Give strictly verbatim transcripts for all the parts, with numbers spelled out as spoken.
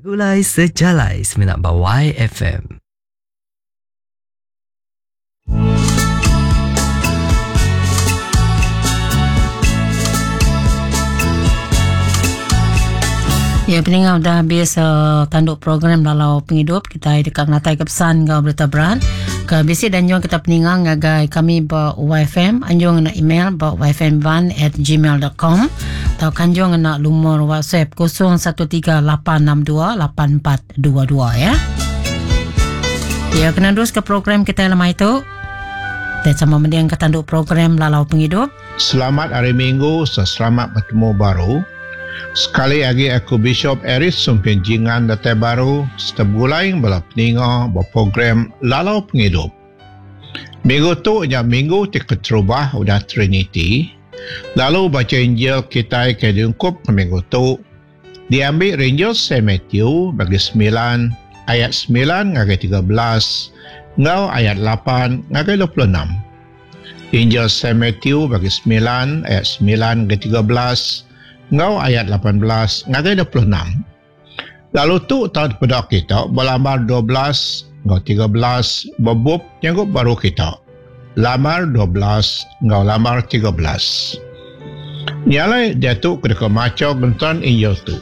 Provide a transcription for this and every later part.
Gulai Sejalai Seminat Bawai F M. Ya, pendengar dah habis uh, tanduk program Lalau Penghidup. Kita dekat ngatai ke pesan ke berita beran. Ke bisi dan jom kita pendengar ngagai kami ba Y F M. Anjung nak email ba y f m one at gmail dot com. Atau kanjung nak lumur WhatsApp kosong satu tiga lapan enam dua lapan empat dua dua ya. Ya, kena terus ke program kita lama itu. Dan sama mendiang ke tanduk program Lalau Penghidup. Selamat hari Minggu, selamat bertemu baru. Sekali lagi aku Bishop Eris Sumpin Jingan Datai Baru setiap gulai bala peninga berprogram Lalau Penghidup. Minggu tu nya minggu tik terubah udah Trinity. Lalu baca Injil kita ke diungkup ke minggu tu diambil Injil Saint Matthew bagi sembilan ayat sembilan ngagai tiga belas ngau ayat lapan ngagai dua puluh enam. Injil Saint Matthew bagi sembilan ayat sembilan ngagai tiga belas ngau ayat lapan belas ngagai dua puluh enam. Lalu tu tahun pada kita berlamar dua belas ngau tiga belas bebub nyanggup baru kita. Lamar dua belas ngau lamar tiga belas. Nyalai dia tu ketika maca gentan Injil tu.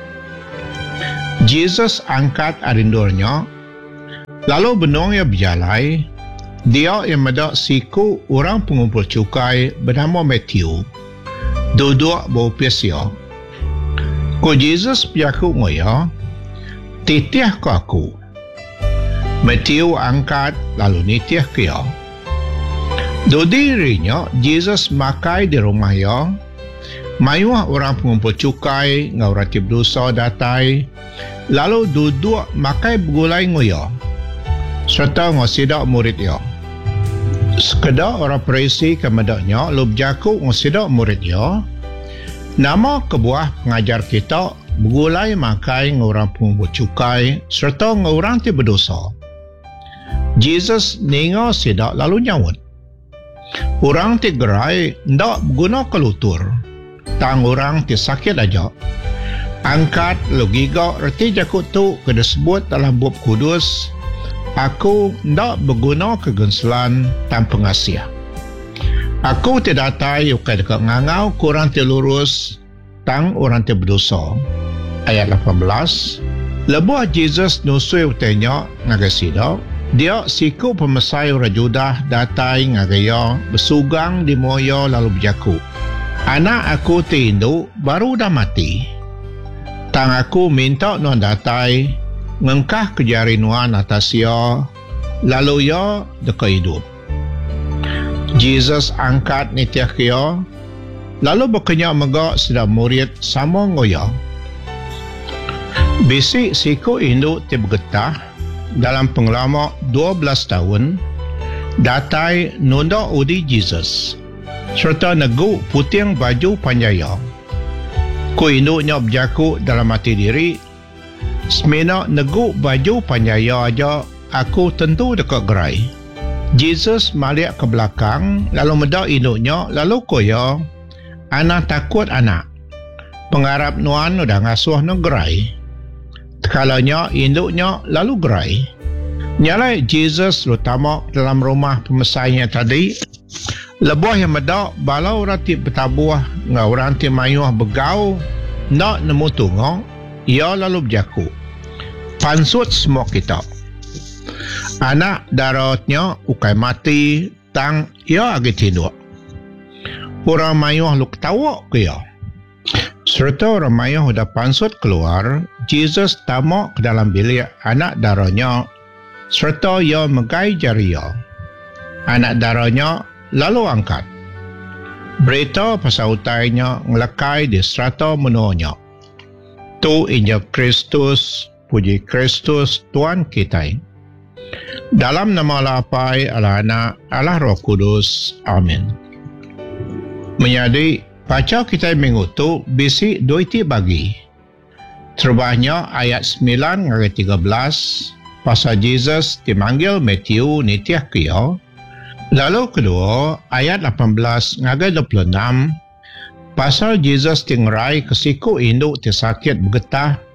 Jesus angkat arindurnya lalu benong yang berjalai dia yang medak siku orang pengumpul cukai bernama Matthew. Duduk bau piasya. Ko Jesus piaku ngoya, titiah ko aku. Matthew angkat lalu nitiah ke ya. Dodirinya Jesus makai di rumah ya. Mayuah orang pengumpul cukai ngau ratib dosa datai. Lalu duduk makai bergulai ngoya. Serta ngosidak murid ya. Sekedar orang Parisi kemadaknya lub jaku ngosidak muridnya. Nama kebuah pengajar kita bergulai makai ngorang pengumpul cukai serta ngorang ti berdosa. Jesus ninga sidak lalu nyawut. Orang ti gerai ndak guna kelutur. Tang orang ti sakit aja. Angkat logiga reti jaku tu kena sebut dalam bab kudus. Aku tidak berguna kegenselan dan pengasih. Aku tidak tahu yukai dekat ngangau kurang telurus tang orang te berdosa. Ayat lapan belas. Lebuh Jesus nusui utenya ngagasida. Dia siku pemesai orang Judah datai ngagaya bersugang di moyo lalu berjaku. Anak aku tindu baru dah mati. Tang aku minta non datai ngengkah kejarinuan atas ya, lalu ya deka hidup. Jesus angkat nitiah kia, lalu berkenyak megak sedang murid sama ngoya. Bisik siku induk ti bergetah dalam pengalaman dua belas tahun, datai nunda udi Jesus, serta negu puting baju panjaya. Ku induknya berjaku dalam hati diri, semena negu baju panjaya aja, aku tentu dekat gerai. Jesus malik ke belakang, lalu medak induknya, lalu koya, anak takut anak. Pengarap nuan udah ngasuh no gerai. Kalanya induknya lalu gerai. Nyalai Jesus terutama dalam rumah pemesainya tadi, lebuh yang medak balau ratib bertabuh, ngau orang ti mayuh begau, nak nemu tunggu, ia lalu berjaku. Pansut semua kita. Anak daratnya ukai mati, tang ia agi tindu. Orang mayuh lu ketawa ke ia. Serta orang mayuh dah pansut keluar, Jesus tamak ke dalam bilik anak darahnya, serta ia megai jari ia. Anak darahnya lalu angkat. Berita pasal utainya ngelekai di strata menuanya. Tu Injil Kristus, puji Kristus Tuhan kita. Dalam nama lapai Allah Anak, Allah Roh Kudus. Amin. Menjadi baca kita minggu tu bisi dua ti bagi. Terbahnya ayat sembilan hingga tiga belas pasal Jesus dimanggil Matthew nitiah kia. Lalu kedua ayat lapan belas hingga dua puluh enam pasal Jesus tingrai ke siku induk ti sakit bergetah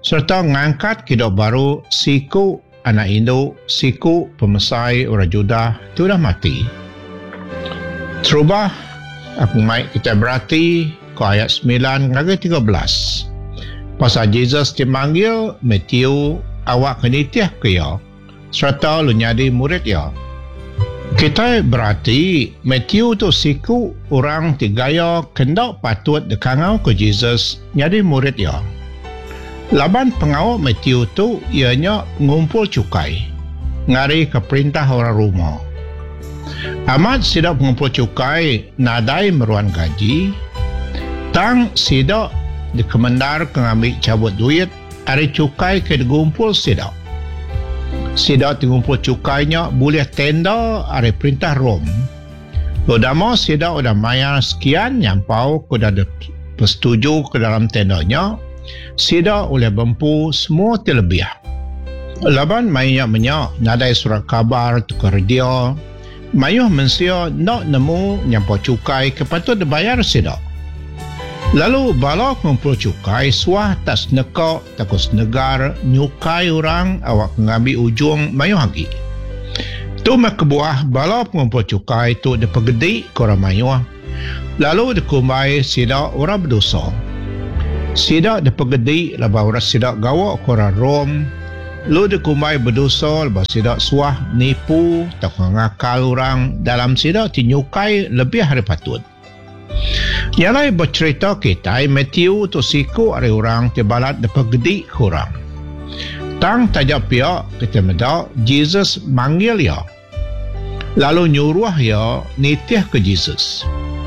serta ngangkat hidup baru siku anak induk, siku pemesai orang Judah itu dah mati. Terubah aku mai kita berarti ke ayat sembilan hingga tiga belas. Pasal Jesus dipanggil Matthew awak kenitiah ke ya, serta lu nyadi murid ya. Kita berarti Matthew tu siku orang tigaya kendak patut dekangau ke Jesus nyadi murid ya. Laban pengawal Matthew tu ianya ngumpul cukai ngari ke perintah orang rumah. Amat sidak pengumpul cukai nadai meruan gaji, tang sidak dikemendar ke ngambil cabut duit, hari cukai ke digumpul sidak. Sidak digumpul cukainya boleh tenda hari perintah Rom. Lodama sidak udah mayar sekian nyampau ke dah bersetuju ke dalam tendanya, sidak oleh bempu semua terlebih. Laban mayuh menyak nadai surat kabar tukar dia. Mayuh mensia nak nemu nyampau cukai kepatut dibayar sidak. Lalu bala kumpul cukai suah tak senekak takut senegar nyukai orang awak mengambil ujung mayuh lagi. Tu kebuah bala pengumpul cukai tu dipegedi ke orang mayuh. Lalu dikumbai sidak orang berdosa. Sidak dipegedi lepas orang sidak gawak ke orang Rom. Lalu dikumbai berdosa lepas sidak suah nipu tak ngakal orang dalam sidak tinyukai lebih hari patut. Yalah bercerita kita Matthew tu siku hari orang tibalat dipegedi ke orang. Tang tajak pihak kita medak Jesus manggil ya. Lalu nyuruh ya nitih ke Jesus.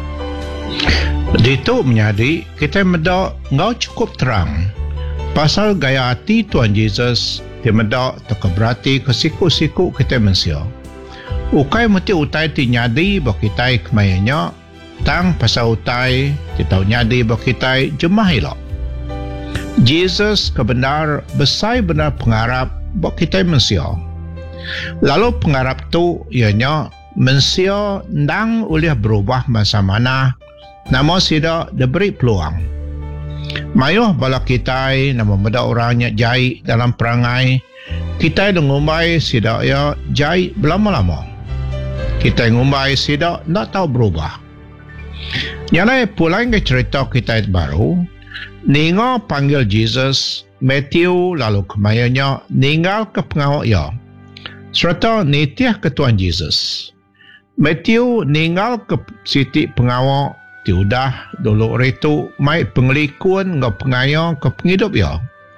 Itu menjadi kita medak ngau cukup terang pasal gaya hati Tuhan Yesus dia medak tak berarti ke siku-siku kita mensia. Ukai mesti utai ti nyadi bak kita kemayanya tang pasal utai kita nyadi bak kita jemah elok. Jesus kebenar besar benar pengharap bak kita mensia. Lalu pengharap tu ianya mensia ndang oleh berubah masa mana nama sida diberi peluang. Mayuh bala kita nama muda orangnya jai dalam perangai. Kita ngumbai sida ya jai berlama-lama. Kita ngumbai sida nak tahu berubah. Nyalai pulang ke cerita kita baru. Ninga panggil Jesus, Matthew lalu kemayanya ninggal ke pengawal ya. Serta nitiah ke Tuhan Jesus. Matthew ninggal ke siti pengawal tiudah dulu itu mai pengelikun ngau pengayang ke penghidup ya.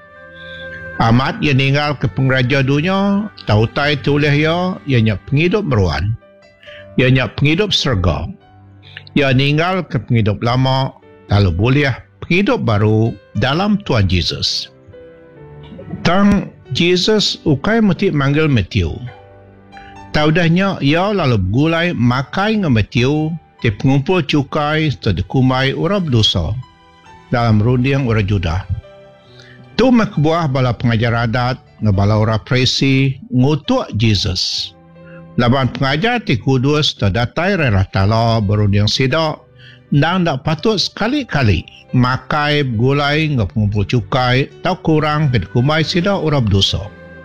Amat ia ninggal ke pengraja dunia, tahu tai tuleh ya, ia nyak penghidup meruan. Ia nyak penghidup serga. Ia ninggal ke penghidup lama, lalu boleh penghidup baru dalam Tuhan Jesus. Tang Jesus ukai mesti manggil Matthew. Tahu dahnya ia lalu gulai makai dengan Matthew di pengumpul cukai setelah dikumai orang berdosa dalam runding orang Judah. Tu makbuah bala pengajar adat ngabala orang Presi ngutuk Jesus. Laban pengajar ti kudus terdatai rela tala berunding sidak dan tak patut sekali-kali makai gulai ngap pengumpul cukai tak kurang ke dikumai sidak orang berdosa.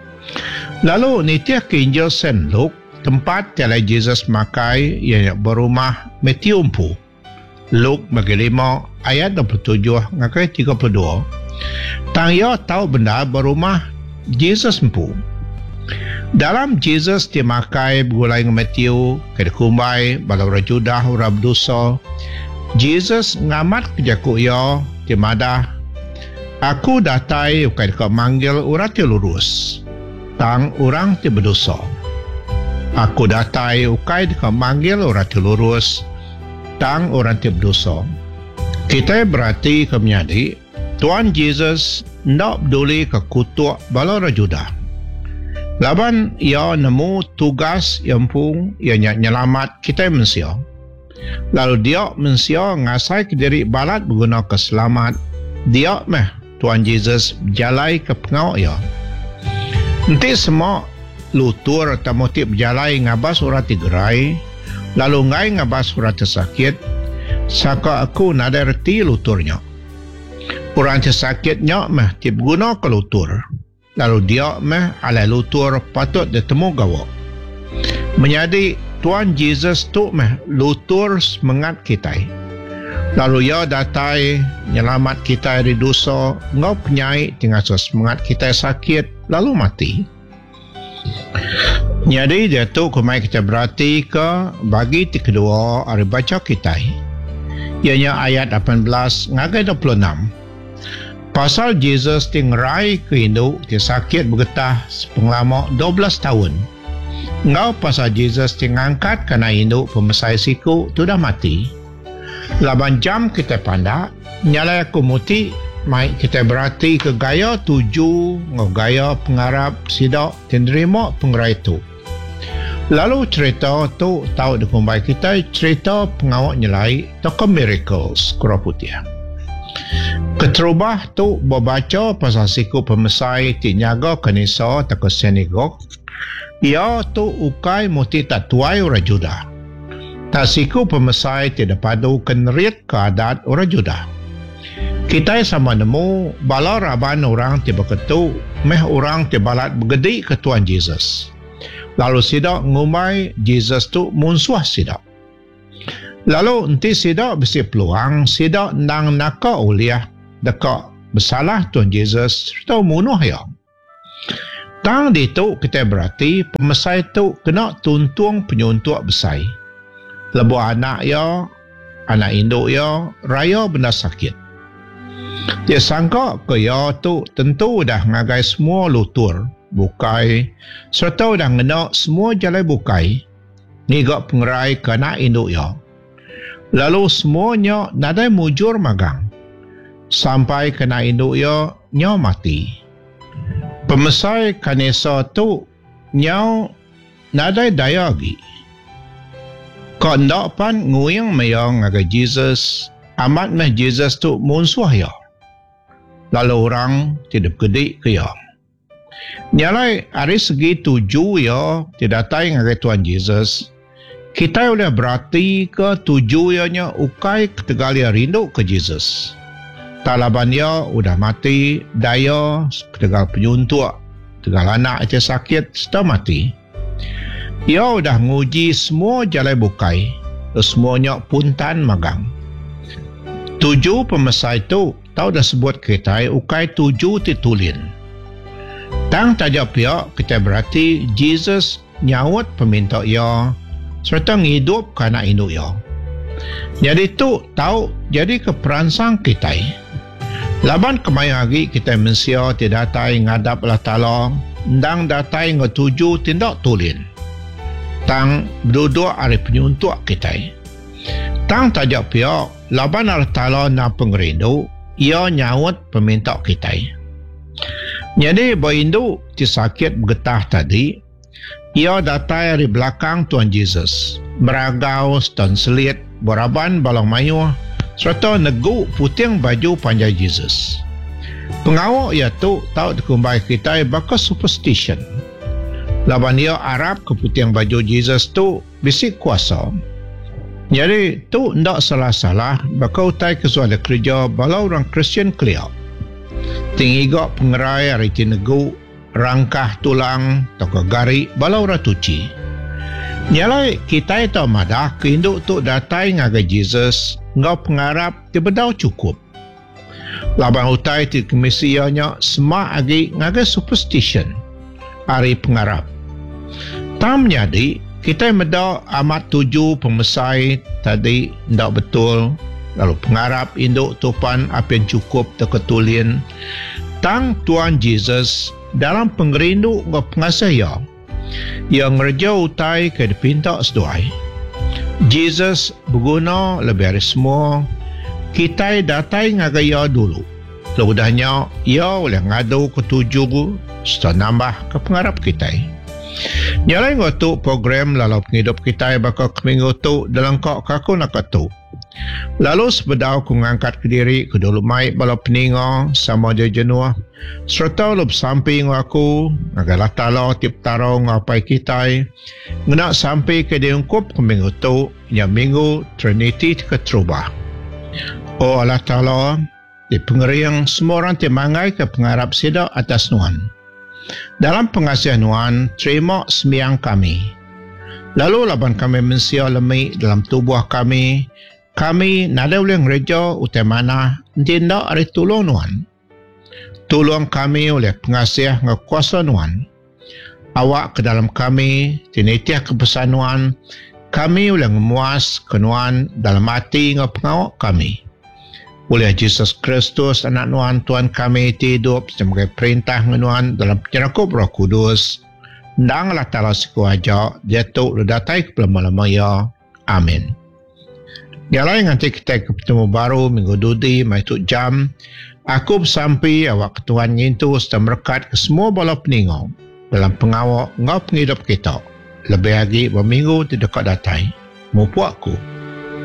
Lalu nitiah ke Injil Saint Luke tempat tiada Jesus makai yang berumah Matthew empu. Luke bagi lima ayat dua puluh tujuh ngakai tiga puluh dua. Tang ia tahu benda berumah Jesus empu. Dalam Jesus dia makai bergulai dengan Matthew ke dikumbai bala orang Judah orang berdosa. Jesus ngamat kejaku ia di madah. Aku datai ukai dekat manggil orang ti lurus. Tang orang ti berdosa. Aku datai ukai dekat manggil orang ti lurus. Tang orang ti berdosa. Kita berarti kemenyadi Tuhan Yesus nak peduli ke kutuk bala orang Judah. Laban ia nemu tugas yang pun ia nyelamat kita mensia. Lalu dia mensia ngasai ke diri balat berguna keselamat. Dia meh Tuhan Yesus berjalai ke pengawal ia. Nanti semua lutur atau motif berjalai ngabas orang tigerai. Lalu ngai ngabas orang tersakit. Saka aku nada reti luturnya. Orang tersakit nyok mah dia guna ke lutur. Lalu dia mah alai lutur patut ditemu gawak. Menjadi Tuan Yesus tu mah lutur semangat kita. Lalu ia datai nyelamat kita dari dosa, ngau penyai tinggal semangat kita sakit lalu mati. Jadi dia tu kemai kita berarti ke bagi ti kedua hari baca kita. Ianya ayat lapan belas ngagai dua puluh enam. Pasal Yesus tingrai ke Hindu ti sakit bergetah sepenglamak dua belas tahun. Ngau pasal Yesus tingangkat kerana Hindu pemesai siku tu dah mati. Laban jam kita pandak, nyalai aku muti, mai kita berarti ke gaya tuju, ngau gaya pengarap sidak, tenderima pengerai tu. Lalu cerita tu tahu dikumbai kita, cerita pengawak nyelai, tokoh miracles, kura putih. Keterubah tu berbaca pasal siku pemesai ti nyaga kanisa tako sinagog. Ia tu ukai muti tak tuai orang Judah. Tak siku pemesai tidak padu kenrit keadat orang Judah. Kita sama nemu bala raban orang tiba ketu, meh orang tibalat begedi ke Tuan Yesus. Lalu sidak ngumai Yesus tu munsuah sidak. Lalu enti sidak besi peluang, sidak nang naka uliah, dekat bersalah Tuan Yesus, serta munuh ya. Tang di tu kita berarti pemesai tu kena tuntung penyuntuk besai. Lebu anak ya, anak induk ya, raya benda sakit. Dia sangka ke ya tu tentu dah ngagai semua lutur, bukai, serta dah ngenak semua jalan bukai, ngigak pengerai ke anak induk ya. Lalu semuanya nadai mujur magang, sampai ke anak induk ya, nyaw mati. Pemesai kanisa tu nyaw nadai daya lagi. Kau ndak pan nguyang mayang ngagai Jesus, amat meh Jesus tu munsuah ya. Lalu orang tidak gede ke ya. Nyalai hari segi tuju ya tidak tay ngagai Tuan Jesus. Kita boleh berarti ke tuju ianya ukai ketegalia rindu ke Jesus. Talaban dia udah mati, daya ketegal penyuntuk, tegal anak itu sakit, sudah mati. Ia udah nguji semua jalan bukai, semuanya puntan magang. Tujuh pemesai tu, tahu dah sebut kita, ukai tujuh titulin. Tang tajak pihak, kita berarti Jesus nyawat peminta ia, serta ngidup kerana induk ia. Jadi tu tahu, jadi keperansang kita. Laban kemai lagi kita mensia tidak datai ngadap Allah Ta'ala, ndang datai ngetuju tindak tulin. Tang berdua hari penyuntuk kita. Tang tajak pihak, laban Allah Ta'ala na pengerindu, ia nyawat peminta kita. Jadi berindu ti sakit bergetah tadi, ia datai dari belakang Tuan Yesus, beragau dan selit, beraban balang mayuh, serta negu puting baju panjang Yesus. Pengawak ia tu tahu dikumbai kita bakal superstition. Laban ia Arab ke puting baju Yesus tu bisik kuasa. Jadi tu ndak salah-salah bakal utai kesuala kerja balau orang Kristian keliak. Tingigak pengerai hari tinegu, rangkah tulang, toko gari balau ratuci. Nyalai kita itu madah keinduk tu datai ngagai Jesus, ngau pengarap tibedau cukup. Laban utai ti kemisianya semak agi ngagai superstition, hari pengarap. Tam jadi, kita medak amat tuju pemesai tadi ndak betul, lalu pengarap induk tupan apa yang cukup terketulin. Tang Tuan Yesus dalam pengerindu ngau pengasaya, yang ngerja utai ke dipinta seduai. Jesus berguna lebih dari semua, kita datai ngagaya dulu. Lebudahnya, ia boleh ngadu ketujuh, setelah nambah ke pengarap kita. Nyalai ngotu program lalu penghidup kita bakal keminggu tu dalam kok kaku nak tu. Lalu sebedau ku ngangkat ke diri ke dulu mai bala peninga sama dia jenuah. Serta lu samping aku ngagalah tala tip taro ngapai kita. Ngena sampai ke diungkup ke minggu tu yang minggu Trinity ke terubah. Oh Allah Ta'ala, di pengeriang semua orang timangai ke pengarap sidak atas Nuan. Dalam pengasihan Nuan, terima sembiang kami. Lalu laban kami mensia lemik dalam tubuh kami, kami nada oleh gereja utamana tindak ari tolong Nuan. Tolong kami oleh pengasih ngekuasa Nuan. Awak ke dalam kami, tinitiah kepesan Nuan, kami oleh memuas ke Nuan dalam hati ngepengawak kami. Oleh Yesus Kristus, anak Nuan, Tuhan kami hidup sebagai perintah Nuan dalam penyerakup Roh Kudus, dan Allah Ta'ala sekuaja, jatuh ledatai ke lama-lamanya. Amin. Yalah yang nanti kita ketemu baru minggu dudi, maituk jam, aku bersampai awak Tuhan itu sedang berkat ke semua bala peningau dalam pengawak ngau penghidup kita. Lebih lagi berminggu di dekat datai. Mupuakku.